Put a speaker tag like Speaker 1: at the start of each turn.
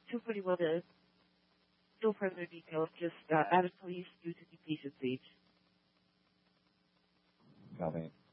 Speaker 1: Two pretty well done. No further details, just added police due to the patient's age.
Speaker 2: Copy.